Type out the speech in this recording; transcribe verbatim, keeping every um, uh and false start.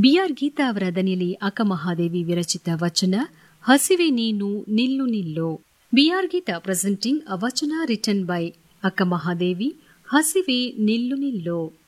B R Geetha ಅವರ ದನಿಯಲ್ಲಿ ಅಕ್ಕ ಮಹಾದೇವಿ ವಿರಚಿತ ವಚನ ಹಸಿವೆ ನೀನು ನಿಲ್ಲು ನಿಲ್ಲು. ಬಿಆರ್ ಗೀತಾ ಪ್ರೆಸೆಂಟಿಂಗ್ ಅ ವಚನ ರಿಟನ್ ಬೈ ಅಕ್ಕ ಮಹಾದೇವಿ. ಹಸಿವೆ ನಿಲ್ಲು ನಿಲ್ಲು.